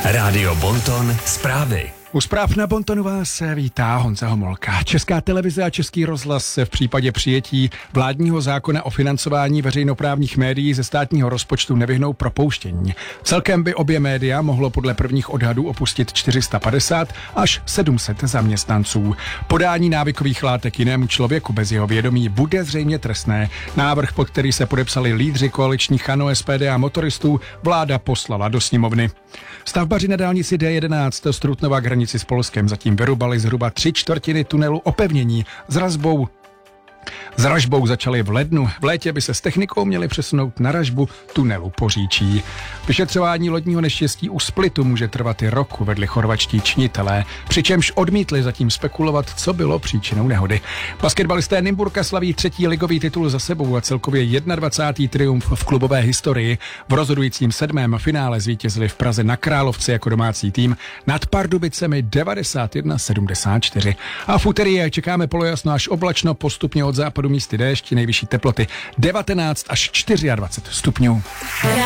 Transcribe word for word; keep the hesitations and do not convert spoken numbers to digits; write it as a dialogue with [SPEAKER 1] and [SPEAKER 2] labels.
[SPEAKER 1] Rádio Bonton zprávy.
[SPEAKER 2] U zpráv na Bontonu vás vítá Honza Homolka. Česká televize a Český rozhlas se v případě přijetí vládního zákona o financování veřejnoprávních médií ze státního rozpočtu nevyhnou propouštění. Celkem by obě média mohlo podle prvních odhadů opustit čtyři sta padesát až sedm set zaměstnanců. Podání návykových látek jinému člověku bez jeho vědomí bude zřejmě trestné. Návrh, pod který se podepsali lídři koaličních ANO, S P D a motoristů, vláda poslala do sněmovny. Stavbaři na dálnici D jedenáct z Trutnova k hranici s Polskem zatím vyrubali zhruba tři čtvrtiny tunelu opevnění s razbou. S ražbou začali v lednu. V létě by se s technikou měli přesunout na ražbu tunelu Poříčí. Vyšetřování lodního neštěstí u Splitu může trvat i roku, vedli chorvačtí činitelé, přičemž odmítli zatím spekulovat, co bylo příčinou nehody. Basketbalisté Nymburka slaví třetí ligový titul za sebou a celkově dvacátý první triumf v klubové historii. V rozhodujícím sedmém finále zvítězili v Praze na Královce jako domácí tým nad Pardubicemi devadesát jedna sedmdesát čtyři. A v úterý čekáme polojasno až oblačno, postupně od západu místy déšť, nejvyšší teploty devatenáct až dvacet čtyři stupňů.